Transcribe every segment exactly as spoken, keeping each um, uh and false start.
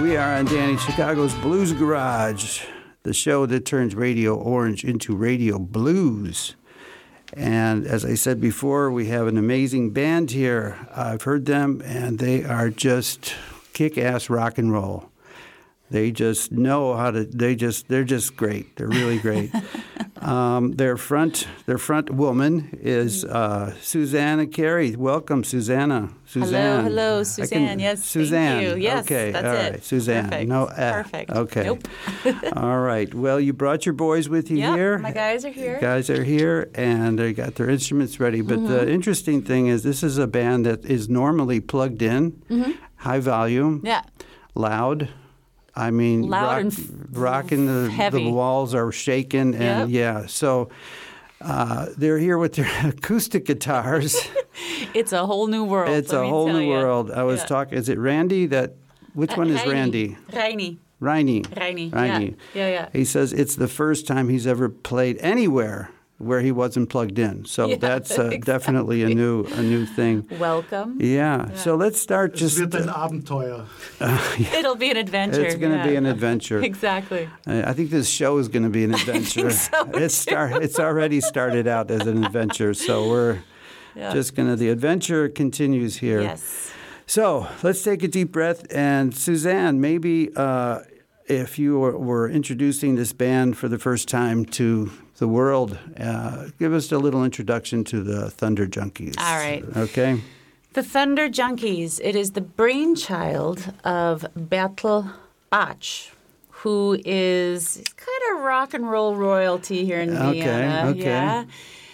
We are on Danny Chicago's Blues Garage, the show that turns Radio Orange into Radio Blues. And as I said before, we have an amazing band here. I've heard them, and they are just kick-ass rock and roll. They just know how to. They just. They're just great. They're really great. um, their front. Their front woman is uh, Susanna Carey. Welcome, Susanna. Suzanne. Hello, hello, Suzanne. Can, yes, Suzanne. Thank you. Yes, okay, that's all it. right, Suzanne. Perfect. No, uh, perfect. Okay. Nope. All right. Well, you brought your boys with you yep, here. My guys are here. Guys are here, and they got their instruments ready. But mm-hmm. the interesting thing is, this is a band that is normally plugged in, mm-hmm. high volume, yeah, loud. I mean, loud rock, and f- rocking the, heavy. the walls are shaking, and yep. yeah, so uh, they're here with their acoustic guitars. It's a whole new world. It's a whole new you. world. I was yeah. talking. Is it Randy? That which uh, one is Reini. Randy? Reini. Reini. Reini. Reini. Yeah. yeah, yeah. He says it's the first time he's ever played anywhere where he wasn't plugged in. So yeah, that's uh, exactly. definitely a new a new thing. Welcome. Yeah. yeah. So let's start just... Es wird ein Abenteuer. Uh, yeah. It'll be an adventure. It's going to yeah. be an adventure. Exactly. I think this show is going to be an adventure. so it's start, It's already started out as an adventure, so we're yeah. just going to... The adventure continues here. Yes. So let's take a deep breath. And Suzanne, maybe uh, if you were, were introducing this band for the first time to the world, uh, give us a little introduction to the Thunder Junkies. All right. Okay. The Thunder Junkies. It is the brainchild of Bertel Bach, who is kind of rock and roll royalty here in Vienna. Okay, okay. Yeah.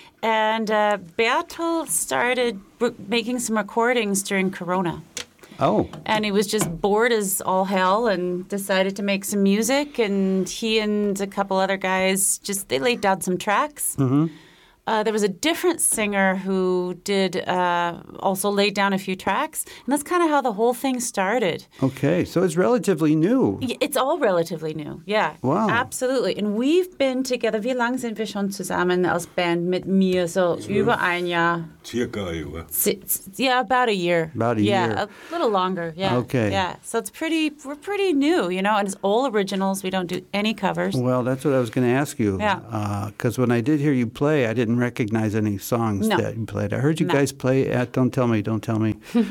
And uh, Bertel started r- making some recordings during Corona. Oh. And he was just bored as all hell and decided to make some music. And he and a couple other guys just, they laid down some tracks. Mm-hmm. Uh, there was a different singer who did uh, also laid down a few tracks. And that's kind of how the whole thing started. Okay. So it's relatively new. It's all relatively new. Yeah. Wow. Absolutely. And we've been together. Wie lange sind wir schon zusammen als Band mit mir? So über ein Jahr. Circa a year. Yeah, about a year. About a yeah, year. Yeah, a little longer. Yeah. Okay. Yeah. So it's pretty, we're pretty new, you know, and it's all originals. We don't do any covers. Well, that's what I was going to ask you. Yeah. Because uh, when I did hear you play, I didn't recognize any songs no. that you played. I heard you no. guys play at, don't tell me, don't tell me.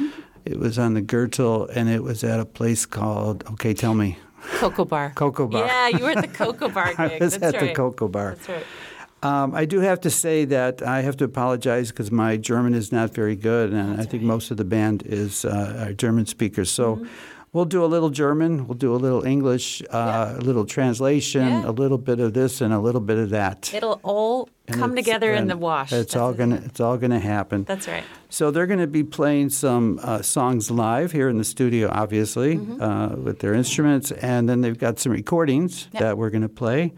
It was on the Gürtel, and it was at a place called, okay, tell me. Cocoa Bar. Cocoa Bar. Yeah, you were at the Cocoa Bar gig. I was That's at right. the Cocoa Bar. That's right. Um, I do have to say that I have to apologize because my German is not very good, and That's I think right. most of the band is uh, are German speakers. So Mm-hmm. we'll do a little German, we'll do a little English, uh, Yeah. a little translation, Yeah. a little bit of this and a little bit of that. It'll all And come it's- together in and the wash. It's That's all the gonna thing. it's all gonna happen. That's right. So they're going to be playing some uh, songs live here in the studio, obviously, Mm-hmm. uh, with their instruments, and then they've got some recordings Yep. that we're going to play.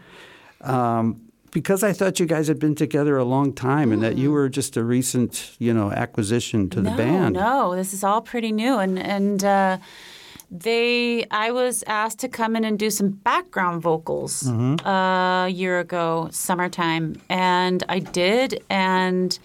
Um, because I thought you guys had been together a long time, and that you were just a recent, you know, acquisition to the no, band. No, this is all pretty new, and and uh, they. I was asked to come in and do some background vocals Mm-hmm. uh, a year ago, summertime, and I did, and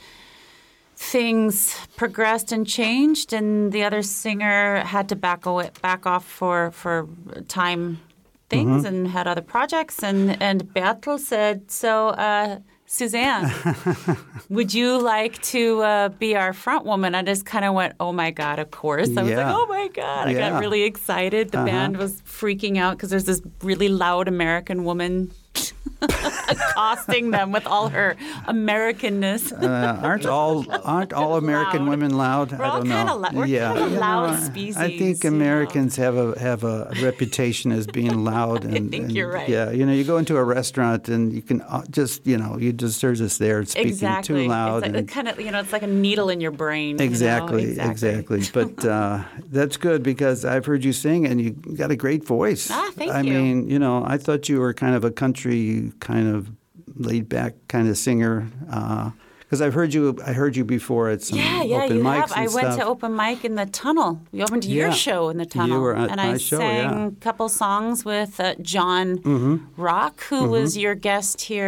things progressed and changed, and the other singer had to back away, back off for for time things Mm-hmm. and had other projects, and and Bertel said, so uh, Suzanne, would you like to uh, be our front woman? I just kind of went, oh my God, of course. I was Yeah. like, oh my God. I Yeah. got really excited. The Uh-huh. band was freaking out because there's this really loud American woman accosting them with all her Americanness. Uh, aren't all aren't all American Loud. women loud? We're I all don't kinda know. lou- we're yeah, kinda You loud know, I- I species, think you know. Americans have a have a reputation as being loud. And, think and, you're right. Yeah, you know, you go into a restaurant and you can uh, just you know you just there's us there speaking Exactly. too loud. It's like, and- it kind of, you know, it's like a needle in your brain. you know? Exactly, exactly. But uh, that's good because I've heard you sing and you got a great voice. Ah, thank I you. mean, you know, I thought you were kind of a country, kind of laid back kind of singer. Because I've heard you, I heard you before at some Yeah, yeah, open you mics have. and I went stuff. to open mic in the tunnel. We opened your Yeah. show in the tunnel. You were at and my I show, sang yeah. a couple songs with uh, John Mm-hmm. Rock, who was your guest here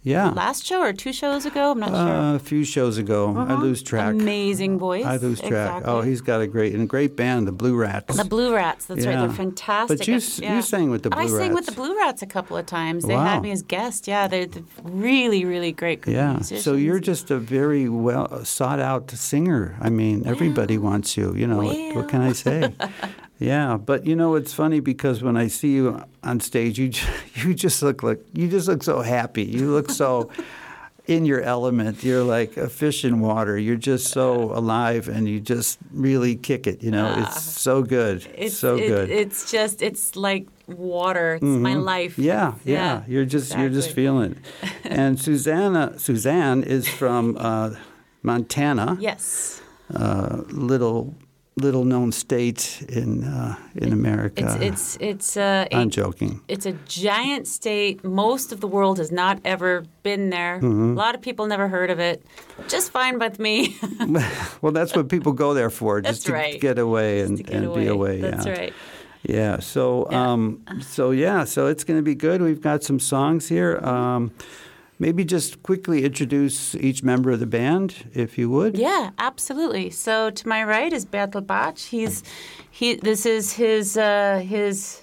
Yeah. last show or two shows ago. I'm not Uh, sure. a few shows ago. I lose track. Amazing voice. I lose track. Exactly. Oh, he's got a great and a great band, the Blue Rats. The Blue Rats. That's right. Yeah. They're fantastic. But you s- you sang with the Blue I sang with Rats. the Blue Rats a couple of times. They Wow. had me as guest. Yeah, they're, they're really, really great group of Yeah. musicians. So you're just a very well sought out singer. I mean, everybody wants you. You know, what, what can I say? Yeah, but you know it's funny because when I see you on stage, you j- you just look like you just look so happy. You look so in your element. You're like a fish in water. You're just so alive, and you just really kick it. You know, it's so good, It's so it- good. It's just it's like water. It's my life. Yeah, yeah, You're just you're just exactly. feeling it. And Susanna Suzanne is from uh, Montana. Yes. Uh, little little known state in uh, in America. It's it's it's uh, a, I'm joking. It's a giant state. Most of the world has not ever been there. Mm-hmm. A lot of people never heard of it. Just fine with me. Well, that's what people go there for, just That's to right. get away and, To get and away. be away. That's yeah. right. Yeah. So, Yeah. um, so yeah. So it's going to be good. We've got some songs here. Um, maybe just quickly introduce each member of the band, if you would. Yeah, absolutely. So to my right is Bertel Bach. He's he. This is his uh, his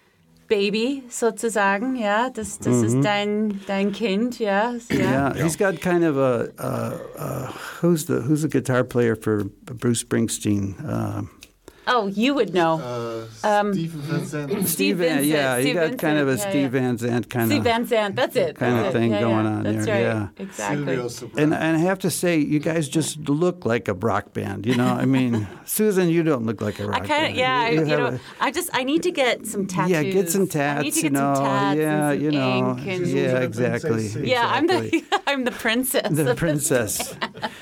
baby sozusagen. Ja, das das ist dein dein Kind. Ja, ja. Mm-hmm. Yeah, he's got kind of a uh, uh, who's the who's the guitar player for Bruce Springsteen? Um Oh, you would know. Uh, Stephen Vincent. Steve Van- Vincent. yeah, Steve you got kind of a Vincent. Yeah, Steve yeah. Van Zandt kind Steve of. Van Zandt. That's it. kind of That's it. thing Yeah, going yeah. on That's there, right. yeah. Exactly. Silvio Soprano. And, and I have to say, you guys just look like a rock band. You know, I mean, Susan, you don't look like a rock I kind of band. yeah. I, you have know, a- I just I need to get some tattoos. yeah, get some I tats. need to you get know, some tats yeah, and some you know, ink and yeah, Susan, exactly. princess. yeah. I'm exactly. the I'm the princess. the of princess.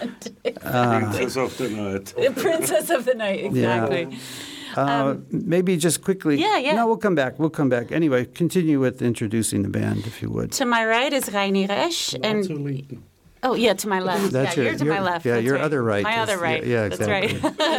Princess of the Night. The princess of the night. Exactly. Uh, maybe just quickly. yeah, yeah. No, we'll come back. We'll come back. Anyway, continue with introducing the band, if you would. To my right is Reini Resch, and Zu linken. oh yeah, to my left. That's yeah, your- you're to your- my left. yeah, That's your right. other right My is- other right. yeah, That's right.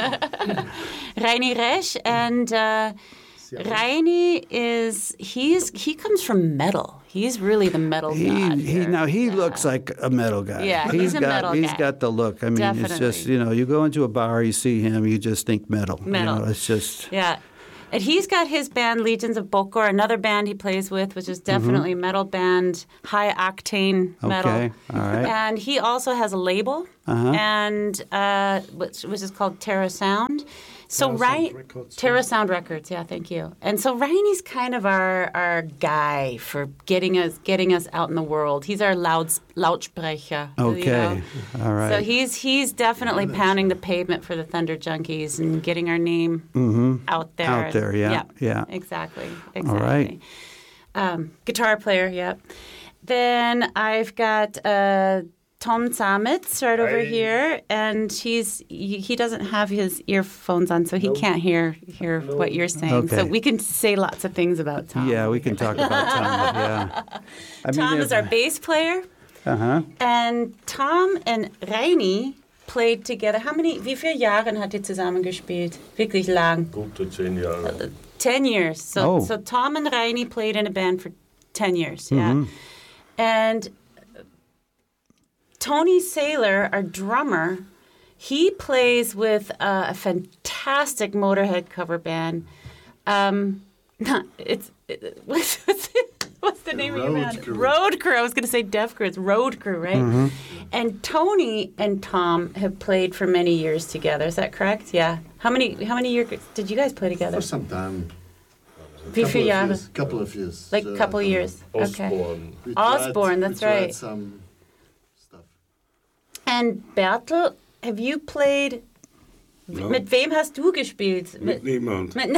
Reini Resch, and uh, Reini is he's he comes from metal. He's really the metal He, god. he here. now he Yeah. looks like a metal guy. Yeah, he's a got metal he's guy. got the look. I mean, it's just Definitely. you know, you go into a bar, you see him, you just think metal. Metal. You know, it's just Yeah. And he's got his band Legions of Bokor, another band he plays with, which is definitely a metal band, high octane metal. Mm-hmm. Okay, all right. And he also has a label, Uh-huh. and uh, which, which is called Terra Sound. So Terra Sound Ryan, Records, Terra Sound Records, yeah, thank you. And so Ryan's kind of our our guy for getting us getting us out in the world. He's our loud Lautsprecher. you okay. know. All right. So he's he's definitely pounding the pavement for the Thunder Junkies and getting our name out there. Mm-hmm. Out there, yeah, yeah. Exactly. Exactly. All right. Um, guitar player, yep. Then I've got uh, Tom Zamitz right over Hi. here, and he's he, he doesn't have his earphones on, so he can't hear hear what you're saying. So Okay. we can say lots of things about Tom. yeah, we can talk about Tom. Yeah. I Tom if- is our bass player. Uh-huh. And Tom and Reini played together. How many, wie viele Jahre hat ihr zusammen gespielt? Wirklich lang. Gute zehn Jahre. Ten years. So, Oh. so Tom and Reini played in a band for ten years. Yeah. And Tony Saylor, our drummer, he plays with uh, a fantastic Motorhead cover band. Um, it's it, what's, what's, it, what's the name of your Road band? Crew. Road Crew. I was going to say Deaf Crew. It's Road Crew, right? And Tony and Tom have played for many years together. Is that correct? Yeah. How many How many years did you guys play together? For some time. Wie Couple viele of Jahre? years. Couple of years. Like So, a couple um, years. Okay. Osborne. we tried- Osborne, that's we tried right. Some stuff. And Bertel, have you played? No. Mit wem hast du gespielt? Mit niemand. mit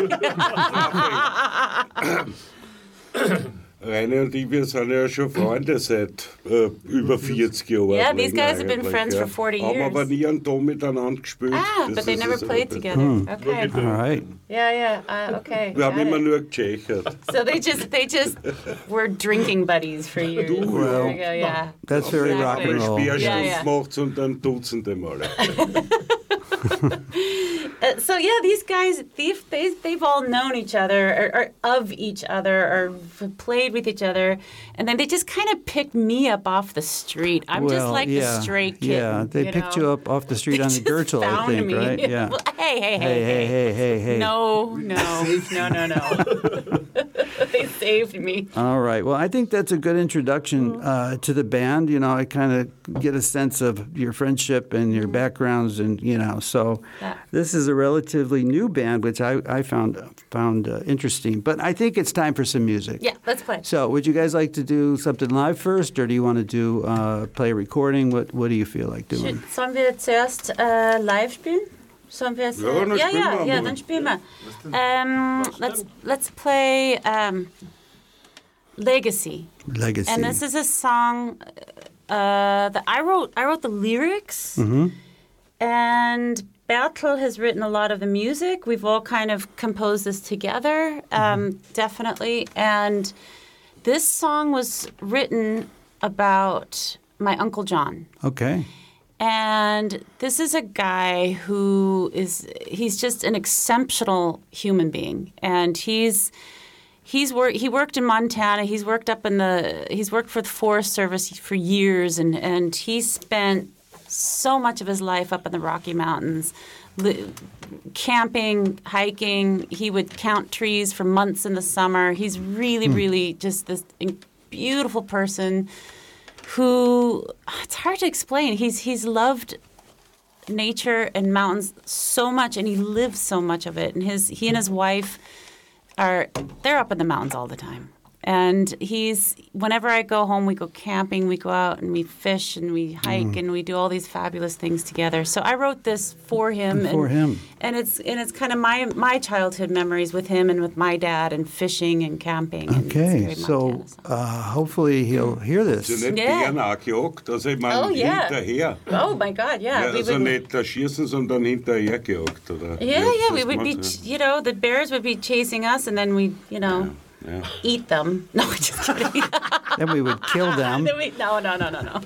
Rainer und ich, wir sind ja schon Freunde seit äh, über vierzig Jahren. Yeah, these länger guys have been eigentlich, friends ja. for forty Haben years. aber nie einen Ton miteinander gespielt. ah, Das but they ist never es played aber. together. Okay. All right. Yeah, yeah. Uh, okay. Wir haben got immer it. nur gechechert. So they just they just were drinking buddies for years. Well, there you go, yeah. That's very rock and Exactly. roll. Speerstunden Ja, ja. macht es und dann dutzende Male. Uh, so yeah, these guys, they've they, they've all known each other, or, or of each other, or have played with each other, and then they just kind of picked me up off the street. I'm well, just like yeah, the straight kid. Yeah, they you picked know? you up off the street They on the just Gürtel, I found think, me. right? Yeah. Well, hey, hey, hey, Hey, hey, hey, hey, hey. No, no, no, no, no. They saved me. All right. Well, I think that's a good introduction uh, to the band. You know, I kind of get a sense of your friendship and your backgrounds, and you know, so Yeah. this is a relatively new band, which I, I found found uh, interesting. But I think it's time for some music. Yeah, let's play. So, would you guys like to do something live first, or do you want to do uh, play a recording? What What do you feel like doing? Shit, sollen wir zuerst äh, live spielen? Sollen wir es? Ja, äh, dann ja, spielen ja, wir ja, mal. dann spielen wir. Um, let's let's play um, Legacy. Legacy. And this is a song uh, that I wrote. I wrote the lyrics, Mhm. and Bertel has written a lot of the music. We've all kind of composed this together, um, definitely. And this song was written about my Uncle John. Okay. And this is a guy who is, he's just an exceptional human being. And he's, he's worked, he worked in Montana. He's worked up in the, he's worked for the Forest Service for years. And, and he spent so much of his life up in the Rocky Mountains, li- camping, hiking. He would count trees for months in the summer. He's really, really just this in- beautiful person who, it's hard to explain. He's he's loved nature and mountains so much, and he lives so much of it. And his he and his wife are they're up in the mountains all the time. And he's whenever I go home, we go camping, we go out and we fish and we hike and we do all these fabulous things together. So I wrote this for him. For and, him. and it's and it's kind of my my childhood memories with him and with my dad and fishing and camping. And it's a Okay. very So Montana song. uh, hopefully he'll hear Så this. nicht Ja. Bären angejagt, also ich meine Oh, ja. hinterher. Oh my God, yeah. Ja, we also would, nicht erschießen, sondern hinterher gejagt, oder? yeah, Wie yeah, hast we du's would be, gemacht, you know, the bears would be chasing us, and then we, you know, ja. Ja. eat them. No, just kidding. Then we would kill them. Then we- no, no, no, no, no.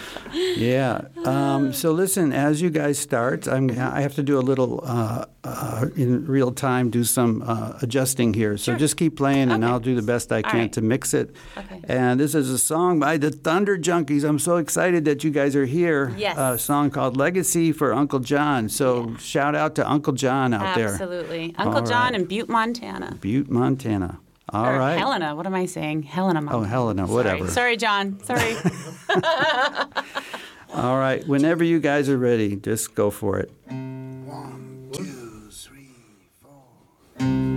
Yeah. Um, so listen, as you guys start, I'm, I have to do a little uh, uh, in real time, do some uh, adjusting here. So Sure. just keep playing, and Okay. I'll do the best I can right. to mix it. Okay. And this is a song by the Thunder Junkies. I'm so excited that you guys are here. Yes. A song called Legacy for Uncle John. So shout out to Uncle John out there. Absolutely. Uncle All John right. in Butte, Montana. Butte, Montana. All or right. Helena. What am I saying? Helena, Montana. Oh, Helena, Sorry. whatever. Sorry, John. Sorry. All right. Whenever you guys are ready, just go for it.